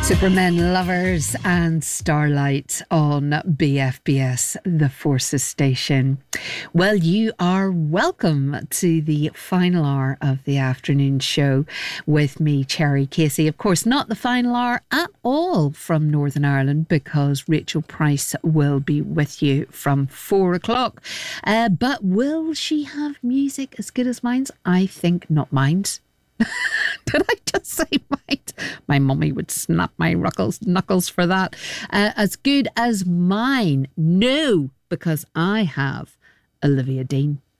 Supermen Lovers and Starlight on BFBS, the Forces station. Well, you are welcome to the final hour of the afternoon show with me, Cherry Casey. Of course, not the final hour at all from Northern Ireland, because Rachel Price will be with you from 4 o'clock. But will she have music as good as mine? I think not mine. Did I just say mine? My mummy would snap my knuckles for that. As good as mine? No, because I have Olivia Dean.